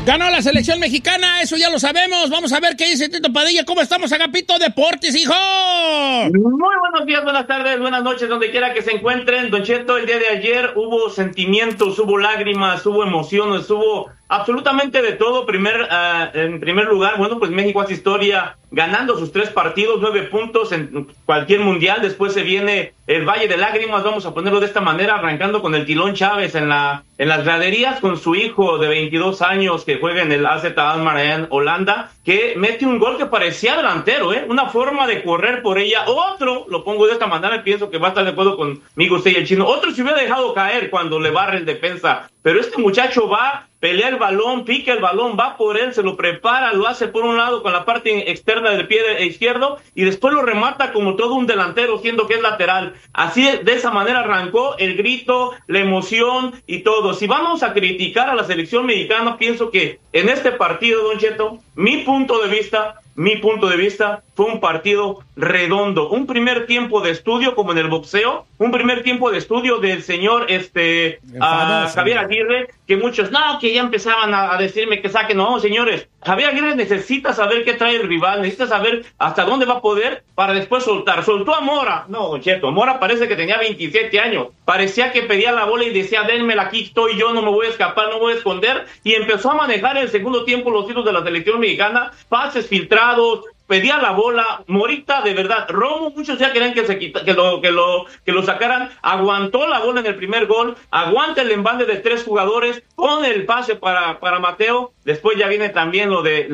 Ganó la selección mexicana, eso ya lo sabemos. Vamos a ver qué dice Tito Padilla. ¿Cómo estamos, Agapito Deportes, hijo? Muy buenos días, buenas tardes, buenas noches, donde quiera que se encuentren. Don Cheto, el día de ayer hubo sentimientos, hubo lágrimas, hubo emociones, hubo absolutamente de todo. En primer lugar, bueno, pues México hace historia ganando sus 3 partidos, 9 puntos en cualquier mundial. Después se viene el Valle de Lágrimas, vamos a ponerlo de esta manera, arrancando con el Tilón Chávez en las graderías, con su hijo de 22 años que juega en el AZ Alkmaar en Holanda, que mete un gol que parecía delantero, una forma de correr por ella. Otro, lo pongo de esta manera, pienso que va a estar de acuerdo conmigo usted y el chino, otro se hubiera dejado caer cuando le barre el defensa, pero este muchacho va, pelea el balón, pica el balón, va por él, se lo prepara, lo hace por un lado con la parte externa del pie izquierdo y después lo remata como todo un delantero, siendo que es lateral. Así, de esa manera arrancó el grito, la emoción y todo. Si vamos a criticar a la selección mexicana, pienso que en este partido, Don Cheto, mi punto de vista fue un partido redondo, un primer tiempo de estudio como en el boxeo, un primer tiempo de estudio del señor Javier Aguirre, que muchos, no, que ya empezaban a decirme que saquen. No, señores, Javier Aguirre necesita saber qué trae el rival, necesita saber hasta dónde va a poder para después soltar. Soltó a Mora, no, Don Cheto, Mora parece que tenía 27 años, parecía que pedía la bola y decía, denmela, aquí estoy yo, no me voy a escapar, no me voy a esconder, y empezó a manejar en el segundo tiempo los hilos de la selección mexicana, pases filtrados, pedía la bola. Morita, de verdad, Romo, muchos ya querían que lo sacaran, aguantó la bola en el primer gol, aguanta el embate de 3 jugadores, pone el pase para Mateo, después ya viene también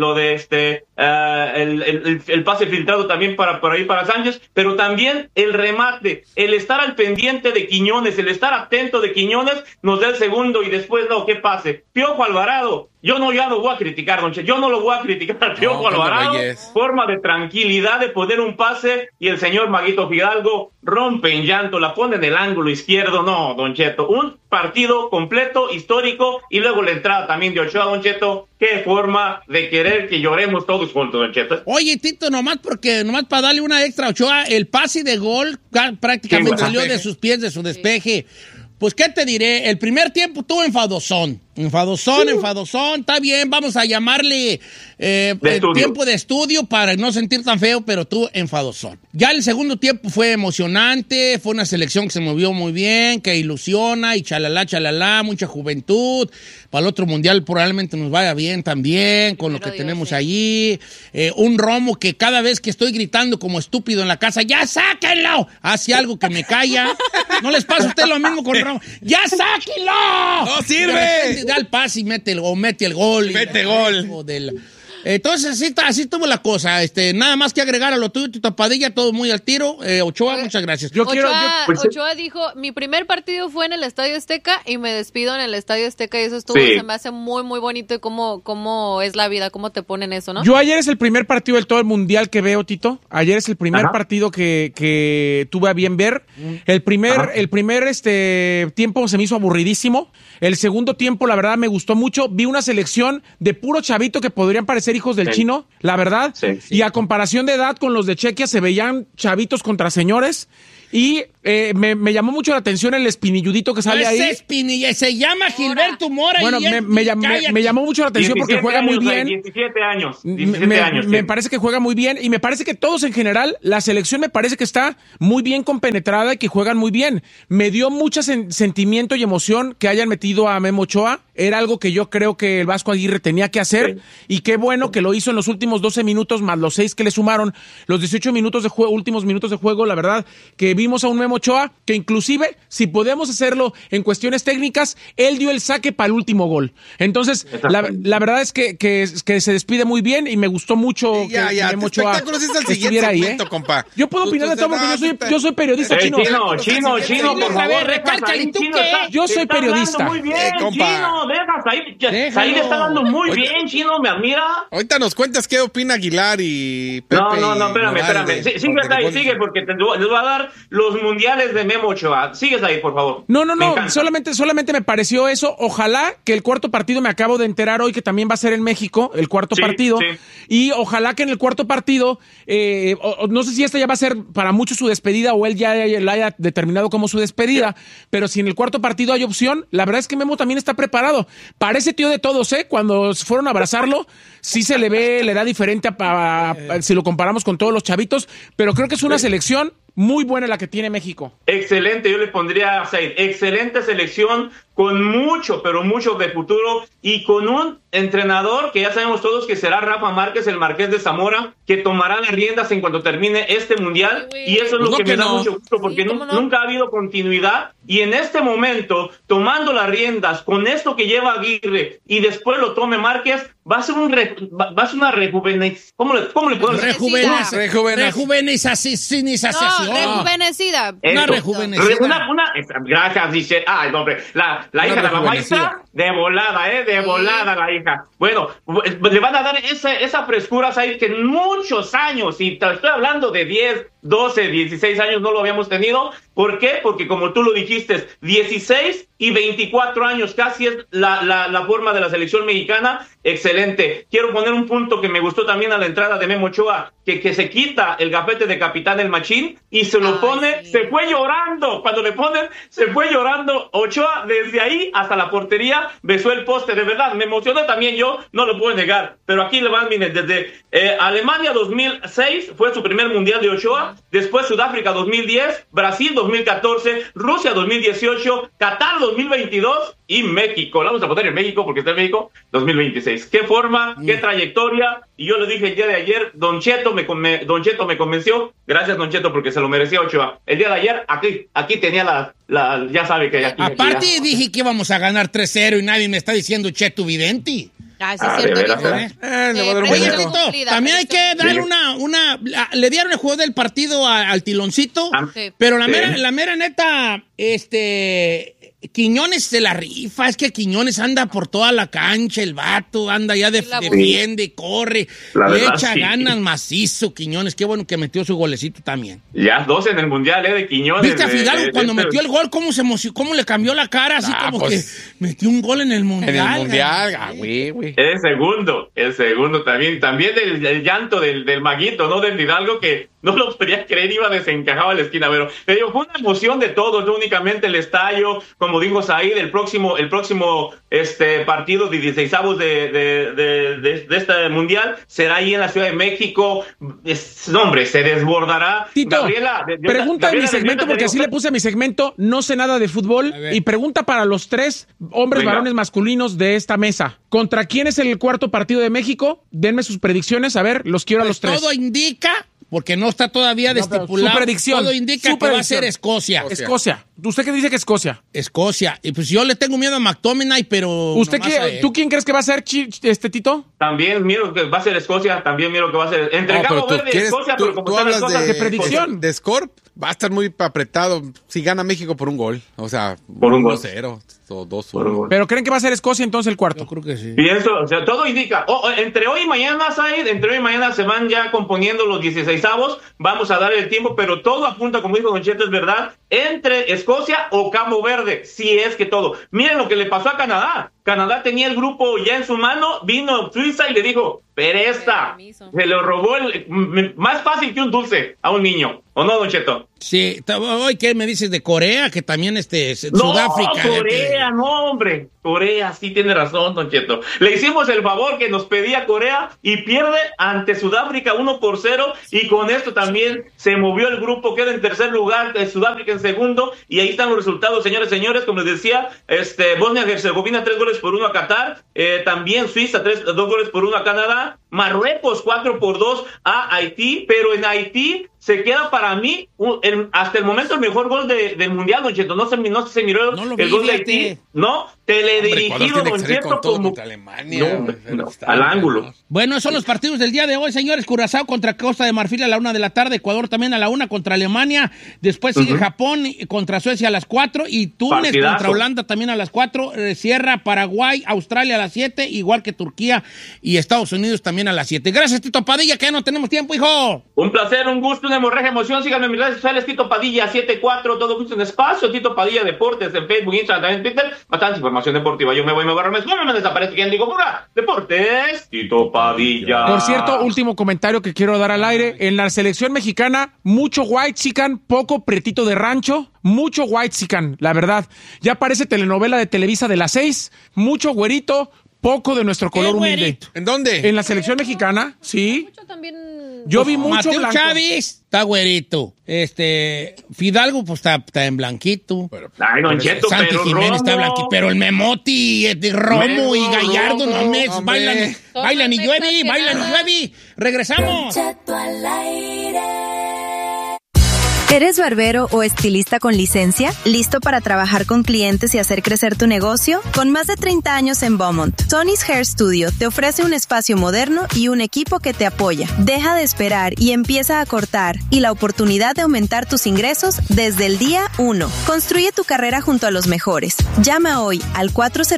el pase filtrado también para Sánchez, pero también el remate, el estar al pendiente de Quiñones, el estar atento de Quiñones, nos da el segundo y después no, ¿qué pase? Piojo Alvarado, yo no lo voy a criticar, Don Che, yo no lo voy a criticar al Piojo Alvarado, forma de tranquilidad de poner un pase y el señor Maguito Fidalgo rompe en llanto, la pone en el ángulo izquierdo. No, Don Cheto, un partido completo, histórico, y luego la entrada también de Ochoa, Don Cheto, qué forma de querer que lloremos todos juntos, Don Cheto. Oye, Tito, nomás para darle una extra a Ochoa, el pase de gol prácticamente salió de sus pies, de su despeje. Pues, ¿qué te diré? El primer tiempo estuvo enfadosón, está bien, vamos a llamarle tiempo de estudio para no sentir tan feo, pero tú enfadosón. Ya el segundo tiempo fue emocionante, fue una selección que se movió muy bien, que ilusiona y chalala, mucha juventud. Para el otro mundial probablemente nos vaya bien también, con lo que tenemos allí. Un Romo que cada vez que estoy gritando como estúpido en la casa, ¡ya sáquenlo!, hace algo que me calla. ¿No les pasa a usted lo mismo con Romo? ¡Ya sáquenlo! ¡No sirve! Da el pase y mete el gol. Mete gol. Entonces, así estuvo la cosa. Nada más que agregar a lo tuyo, Tito Padilla, todo muy al tiro. Ochoa, muchas gracias. Ochoa dijo, mi primer partido fue en el Estadio Azteca y me despido en el Estadio Azteca, y eso se me hace muy, muy bonito, y cómo es la vida, cómo te ponen eso, ¿no? Yo ayer es el primer partido del todo el mundial que veo, Tito. Ayer es el primer partido que tuve a bien ver. El primer tiempo se me hizo aburridísimo. El segundo tiempo, la verdad, me gustó mucho. Vi una selección de puro chavito que podrían parecer hijos del chino, la verdad. Y a comparación de edad con los de Chequia, se veían chavitos contra señores. Y me llamó mucho la atención el espinilludito que sale ahí. Se llama Gilberto Mora. Bueno, me llamó mucho la atención porque juega muy bien. 17 años. Me parece que juega muy bien, y me parece que todos en general, la selección me parece que está muy bien compenetrada y que juegan muy bien. Me dio mucho sentimiento y emoción que hayan metido a Memo Ochoa. Era algo que yo creo que el Vasco Aguirre tenía que hacer, y qué bueno que lo hizo en los últimos 12 minutos, más los 6 que le sumaron, los 18 minutos de juego, últimos minutos de juego. La verdad que vimos a un Memo Ochoa que inclusive, si podemos hacerlo en cuestiones técnicas, él dio el saque para el último gol. Entonces, la verdad es que se despide muy bien, y me gustó mucho que Memo Ochoa estuviera ahí. Compa. Yo puedo opinar de todo porque yo soy periodista, Chino. Chino, por favor, recálcale, ¿tú qué? Yo soy periodista. Muy bien, Chino, dejas ahí le está dando muy bien, Chino, me admira. Ahorita nos cuentas qué opina Aguilar y Pepe. No, espérame. Sigue porque les voy a dar los mundiales de Memo Ochoa. Sigues ahí, por favor. No, solamente me pareció eso. Ojalá que el cuarto partido, me acabo de enterar hoy que también va a ser en México, el cuarto partido. Sí. Y ojalá que en el cuarto partido, no sé si esta ya va a ser para muchos su despedida o él ya la haya determinado como su despedida, pero si en el cuarto partido hay opción, la verdad es que Memo también está preparado. Parece tío de todos, cuando fueron a abrazarlo, sí se le ve, le da diferente si lo comparamos con todos los chavitos, pero creo que es una selección muy buena la que tiene México. Excelente, yo le pondría a Said, excelente selección, con mucho, pero mucho de futuro, y con un entrenador que ya sabemos todos que será Rafa Márquez, el Marqués de Zamora, que tomará las riendas en cuanto termine este mundial, y eso es lo que me da mucho gusto, porque nunca ha habido continuidad, y en este momento, tomando las riendas, con esto que lleva Aguirre, y después lo tome Márquez, va a ser una rejuvenecida. ¿Cómo le puedo decir? Rejuvenecida. Una rejuvenecida. Gracias, dice. Ay, hombre, la hija de la maestra, de volada la hija. Bueno, le van a dar esa frescura, ¿sabes? Que en muchos años, y estoy hablando de 10, 12, 16 años no lo habíamos tenido. ¿Por qué? Porque como tú lo dijiste, 16 y 24 años casi es la forma de la selección mexicana. Excelente. Quiero poner un punto que me gustó también a la entrada de Memo Ochoa, que se quita el gafete de capitán el machín y se lo pone, se fue llorando. Cuando le ponen, se fue llorando. Ochoa desde ahí hasta la portería besó el poste. De verdad, me emocionó también yo, no lo puedo negar. Pero aquí le van, miren, desde Alemania 2006 fue su primer mundial de Ochoa, después Sudáfrica 2010, Brasil 2014, Rusia 2018, Qatar 2022 y México. La vamos a poner en México porque está en México 2026. Qué forma, qué trayectoria. Y yo lo dije el día de ayer, Don Cheto me convenció. Gracias, Don Cheto, porque se lo merecía Ochoa. El día de ayer, aquí tenía ya sabe que aquí. Aparte dije que íbamos a ganar 3-0 y nadie me está diciendo Cheto Videnti. Sí, cierto. Oye, Tito, también hay que darle le dieron el juego del partido al Tiloncito, pero la mera neta, Quiñones se la rifa, es que Quiñones anda por toda la cancha, el vato anda ya defiende, corre, le echa ganas macizo, Quiñones, qué bueno que metió su golecito también. Ya 12 en el Mundial, de Quiñones. ¿Viste a Fidalgo cuando metió el gol, cómo se emocionó, cómo le cambió la cara, así como pues, que metió un gol en el Mundial? En el Mundial, güey. El segundo también el llanto del Maguito, ¿no? Del Fidalgo, que no lo podía creer, iba desencajado a la esquina, pero fue una emoción de todos, no únicamente el estadio, como dijo Said, el próximo partido de 16avos de este mundial será ahí en la Ciudad de México. Hombre, se desbordará. Tito, pregunta en mi segmento, porque así le puse a mi segmento, no sé nada de fútbol, y pregunta para los 3 hombres varones masculinos de esta mesa. ¿Contra quién es el cuarto partido de México? Denme sus predicciones, a ver, los quiero a los 3. Todo indica, porque no está todavía estipulado. Su predicción. Todo indica que va a ser Escocia. ¿Usted qué dice que Escocia? Escocia. Y pues yo le tengo miedo a McTominay, pero... ¿Tú quién crees que va a ser, Tito? También miro que va a ser Escocia, también miro que va a ser... Entre Cabo Verde y Escocia, pero como tú hablas de predicción. De Scorp, va a estar muy apretado si gana México por un gol. O sea, por un 1-0 o 2-1. ¿Pero creen que va a ser Escocia entonces el cuarto? Yo creo que sí. Pienso, o sea, todo indica. Entre hoy y mañana, Said, se van ya componiendo los 16avos. Vamos a dar el tiempo, pero todo apunta, como dijo Don Cheto, es verdad, entre Escocia o Cabo Verde, si es que todo. Miren lo que le pasó a Canadá. Canadá tenía el grupo ya en su mano, vino Suiza y le dijo, peresta, se lo robó más fácil que un dulce a un niño. ¿O no, Don Cheto? Sí, hoy ¿qué me dices de Corea? Que también Sudáfrica. Corea, no, hombre. Corea, sí tiene razón, Don Cheto. Le hicimos el favor que nos pedía Corea y pierde ante Sudáfrica 1-0, y con esto también se movió el grupo, queda en tercer lugar, Sudáfrica en segundo, y ahí están los resultados, señores, como les decía, Bosnia-Herzegovina 3-1 a Qatar, también Suiza 2-1 a Canadá, Marruecos 4-2 a Haití, pero en Haití se queda para mí hasta el momento el mejor gol del Mundial, Don Cheto. No se miró el gol de Haití. No, teledirigido, Don Cheto, como Alemania, al ángulo. Bueno, son los partidos del día de hoy, señores. Curazao contra Costa de Marfil a la 1 de la tarde, Ecuador también a la 1 contra Alemania, después sigue Japón contra Suecia a las 4 y Túnez Partidazo. contra Holanda también a las 4, cierra Paraguay, Australia a las 7, igual que Turquía y Estados Unidos también a las 7. Gracias, Tito Padilla, que ya no tenemos tiempo, hijo. Un placer, un gusto, una hemorragia emoción. Síganme en mis redes sociales, Tito Padilla 74, todo gusto en espacio, Tito Padilla Deportes en Facebook, Instagram, también en Twitter. Bastante información deportiva. Yo me voy, me borro, me desaparece. ¿Quién digo? Pura Deportes, Tito Padilla. Por cierto, último comentario que quiero dar al aire. En la selección mexicana, mucho white chican, poco pretito de rancho, mucho white chican, la verdad. Ya parece telenovela de Televisa de las 6, mucho güerito, poco de nuestro color humilde. ¿En dónde? En la selección mexicana, sí. Mucho también. Yo vi mucho Mateo blanco. Chávez está güerito. Fidalgo, pues está en blanquito. Ay, Don Cheto, Santi pero Jiménez está Romo. blanquito. Pero el Memoti, Romo y Gallardo, Romo, no me hombre. bailan y Todos llueve, neta, bailan y nada. llueve. Regresamos. ¿Eres barbero o estilista con licencia? ¿Listo para trabajar con clientes y hacer crecer tu negocio? Con más de 30 años en Beaumont, Tony's Hair Studio te ofrece un espacio moderno y un equipo que te apoya. Deja de esperar y empieza a cortar y la oportunidad de aumentar tus ingresos desde el día 1. Construye tu carrera junto a los mejores. Llama hoy al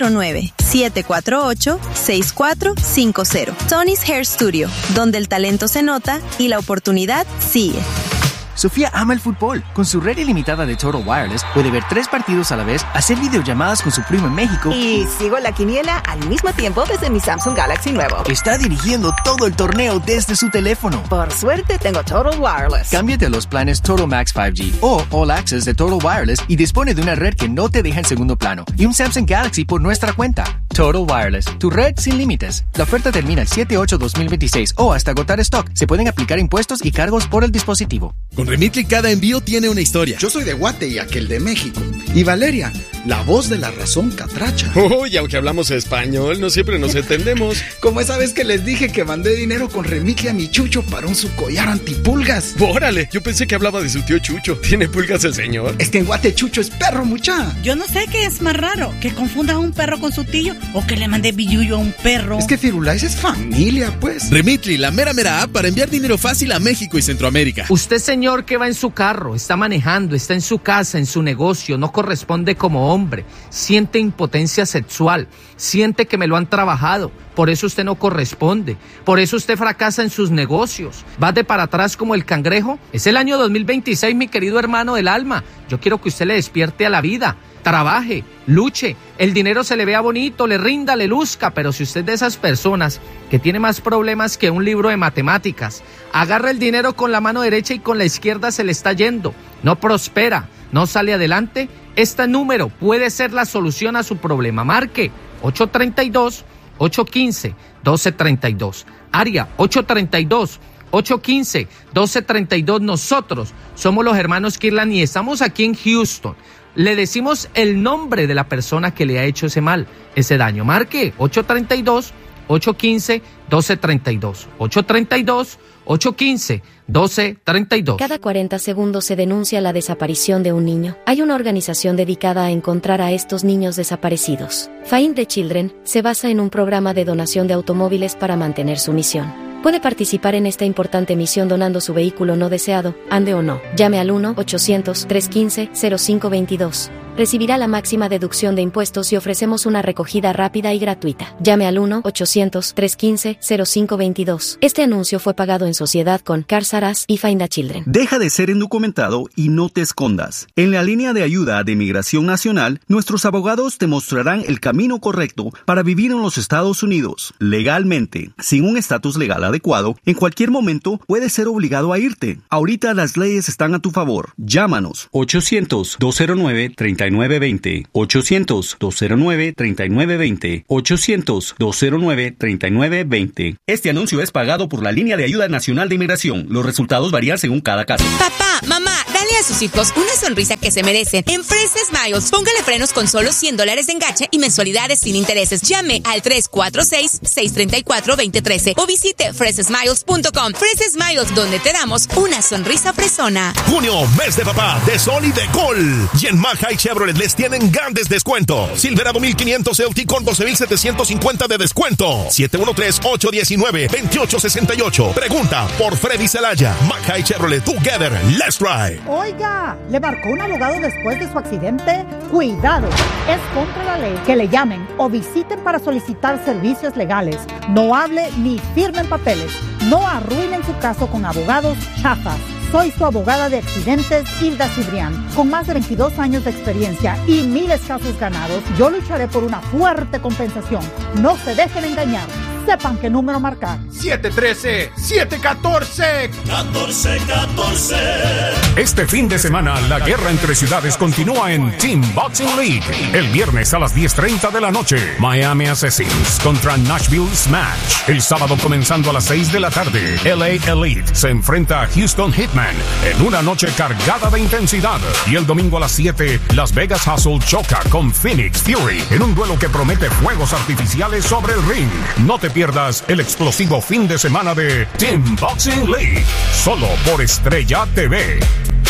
409-748-6450. Tony's Hair Studio, donde el talento se nota y la oportunidad sigue. Sofía ama el fútbol. Con su red ilimitada de Total Wireless puede ver 3 partidos a la vez, hacer videollamadas con su primo en México Y sigo la quiniela al mismo tiempo desde mi Samsung Galaxy nuevo. está dirigiendo todo el torneo desde su teléfono. Por suerte tengo Total Wireless. Cámbiate a los planes Total Max 5G o All Access de Total Wireless y dispone de una red que no te deja en segundo plano y un Samsung Galaxy por nuestra cuenta. Total Wireless, tu red sin límites. La oferta termina el 7/8/2026 o hasta agotar stock. Se pueden aplicar impuestos y cargos por el dispositivo. Con Remitly cada envío tiene una historia. Yo soy de Guate y aquel de México. Y Valeria, la voz de la razón catracha. Y aunque hablamos español, no siempre nos entendemos. Como esa vez que les dije que mandé dinero con Remitly a mi Chucho para un su collar antipulgas. ¡Órale! Yo pensé que hablaba de su tío Chucho. ¿Tiene pulgas el señor? Es que en Guate Chucho es perro, mucha. Yo no sé qué es más raro, que confunda a un perro con su tío o que le mande billullo a un perro. Es que Firulais es familia, pues. Remitly, la mera app para enviar dinero fácil a México y Centroamérica. Usted, señor, que va en su carro, está manejando, está en su casa, en su negocio, no corresponde como hombre, siente impotencia sexual, siente que me lo han trabajado, por eso usted no corresponde, por eso usted fracasa en sus negocios, va de para atrás como el cangrejo. Es el año 2026, mi querido hermano del alma, yo quiero que usted le despierte a la vida. Trabaje, luche, el dinero se le vea bonito, le rinda, le luzca, pero si usted es de esas personas que tiene más problemas que un libro de matemáticas, agarra el dinero con la mano derecha y con la izquierda se le está yendo, no prospera, no sale adelante, este número puede ser la solución a su problema. Marque 832-815-1232, área 832-815-1232. Nosotros somos los hermanos Kirlan y estamos aquí en Houston. Le decimos el nombre de la persona que le ha hecho ese mal, ese daño. Marque 832-815-1232. 832-815-1232. Cada 40 segundos se denuncia la desaparición de un niño. Hay una organización dedicada a encontrar a estos niños desaparecidos. Find the Children se basa en un programa de donación de automóviles para mantener su misión. Puede participar en esta importante misión donando su vehículo no deseado, ande o no. Llame al 1-800-315-0522. Recibirá la máxima deducción de impuestos y ofrecemos una recogida rápida y gratuita. Llame al 1-800-315-0522. Este anuncio fue pagado en sociedad con Cars R Us y Find a Children. Deja de ser indocumentado y no te escondas. En la línea de ayuda de Migración Nacional, nuestros abogados te mostrarán el camino correcto para vivir en los Estados Unidos, legalmente, sin un estatus legal adecuado. En cualquier momento puedes ser obligado a irte. Ahorita las leyes están a tu favor. Llámanos 800-209-3920, 800-209-3920, 800-209-3920. Este anuncio es pagado por la Línea de Ayuda Nacional de Inmigración. Los resultados varían según cada caso. Papá, mamá, dale Regálale a sus hijos una sonrisa que se merecen en Fresh Smiles. Póngale frenos con solo $100 de enganche y mensualidades sin intereses. Llame al 346-634-2013 o visite freshsmiles.com. Fresh Smiles, donde te damos una sonrisa fresona. Junio, mes de papá, de sol y de gol. Y en Maja y Chevrolet les tienen grandes descuentos. Silverado 1500 Celtic con 12,750 de descuento. 713-819-2868. Pregunta por Freddy Celaya. Maja y Chevrolet, together, let's ride. Oiga, ¿le marcó un abogado después de su accidente? Cuidado, es contra la ley que le llamen o visiten para solicitar servicios legales. No hable ni firmen papeles. No arruinen su caso con abogados chafas. Soy su abogada de accidentes, Hilda Cibrián, con más de 22 años de experiencia y miles de casos ganados. Yo lucharé por una fuerte compensación. No se dejen engañar. Sepan qué número marcar. 713-714-1414. Este fin de semana, la guerra entre ciudades continúa en Team Boxing League. El viernes a las 10:30 de la noche, Miami Assassins contra Nashville Smash. El sábado, comenzando a las 6 de la tarde, LA Elite se enfrenta a Houston Hitman en una noche cargada de intensidad. Y el domingo a las 7, Las Vegas Hustle choca con Phoenix Fury en un duelo que promete fuegos artificiales sobre el ring. No te pierdas el explosivo fin de semana de Team Boxing League, solo por Estrella TV.